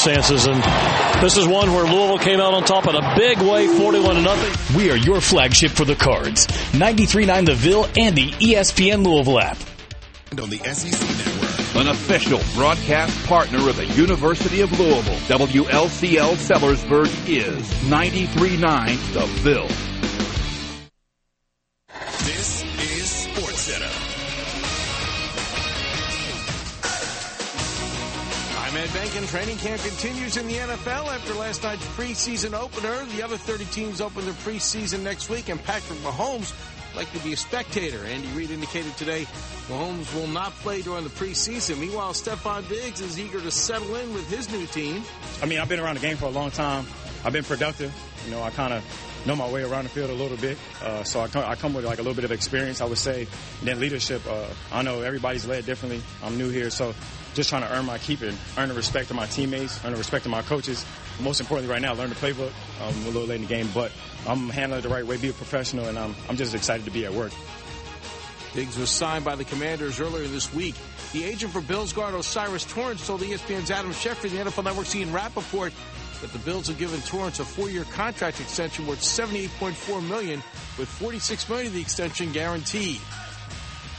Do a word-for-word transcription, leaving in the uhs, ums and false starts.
circumstances. And this is one where Louisville came out on top in a big way, forty-one to nothing. We are your flagship for the Cards. ninety-three point nine The Ville and the E S P N Louisville app. And on the S E C Network. An official broadcast partner of the University of Louisville, W L C L Sellersburg is ninety-three point nine The Ville. This is Sports Center. I'm Ed Benkin. Training camp continues in the N F L after last night's preseason opener. The other thirty teams open their preseason next week, and Patrick Mahomes likely to be a spectator. Andy Reid indicated today Mahomes will not play during the preseason. Meanwhile, Stephon Diggs is eager to settle in with his new team. I mean, I've been around the game for a long time. I've been productive. You know, I kind of know my way around the field a little bit. Uh, so I come, I come with like a little bit of experience, I would say. And then leadership, uh, I know everybody's led differently. I'm new here, so just trying to earn my keep and earn the respect of my teammates, earn the respect of my coaches. Most importantly right now, learn the playbook. Um, we're a little late in the game, but I'm handling it the right way, be a professional, and I'm, I'm just excited to be at work. Diggs was signed by the Commanders earlier this week. The agent for Bills guard O'Cyrus Torrence told E S P N's Adam Schefter, the N F L Network's Ian Rappaport, that the Bills have given Torrence a four-year contract extension worth seventy-eight point four million dollars, with forty-six million dollars of the extension guaranteed.